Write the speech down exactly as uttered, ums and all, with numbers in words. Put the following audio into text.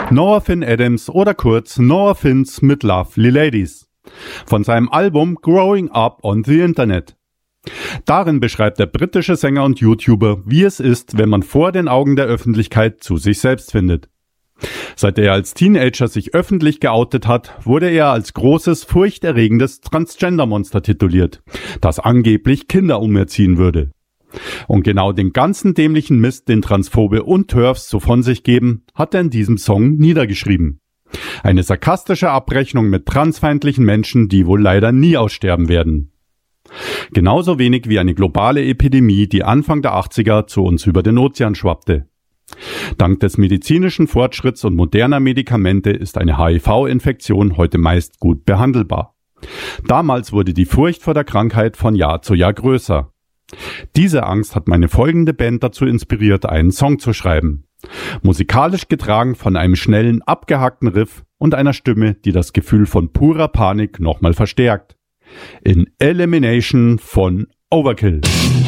Noah Finn Adams oder kurz Noah Finns mit Lovely Ladies von seinem Album Growing Up on the Internet. Darin beschreibt der britische Sänger und YouTuber, wie es ist, wenn man vor den Augen der Öffentlichkeit zu sich selbst findet. Seit er als Teenager sich öffentlich geoutet hat, wurde er als großes, furchterregendes Transgender-Monster tituliert, das angeblich Kinder umerziehen würde. Und genau den ganzen dämlichen Mist, den Transphobe und TERFs so von sich geben, hat er in diesem Song niedergeschrieben. Eine sarkastische Abrechnung mit transfeindlichen Menschen, die wohl leider nie aussterben werden. Genauso wenig wie eine globale Epidemie, die Anfang der achtziger zu uns über den Ozean schwappte. Dank des medizinischen Fortschritts und moderner Medikamente ist eine H I V-Infektion heute meist gut behandelbar. Damals wurde die Furcht vor der Krankheit von Jahr zu Jahr größer. Diese Angst hat meine folgende Band dazu inspiriert, einen Song zu schreiben. Musikalisch getragen von einem schnellen, abgehackten Riff und einer Stimme, die das Gefühl von purer Panik nochmal verstärkt. In Elimination von Overkill.